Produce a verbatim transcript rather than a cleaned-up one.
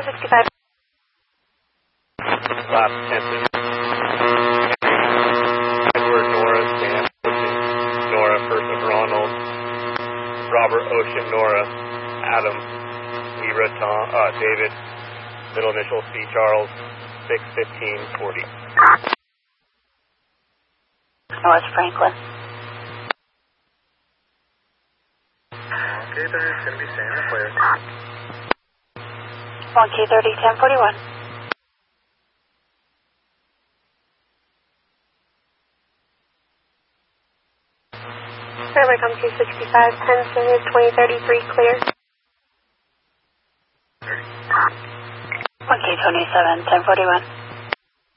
sixty-five. Last Kenton. Edward, Nora, Sam, Ocean, Nora, first of Ronald. Robert, Ocean, Nora, Adam, Libra, Tom, uh, David, middle initial C, Charles, six fifteen forty. North Franklin. Okay, there is going to be Santa Clear. one K thirty, ten forty-one. Fairway come two sixty-five, ten Senior, twenty thirty-three, clear. one K twenty-seven, ten forty-one.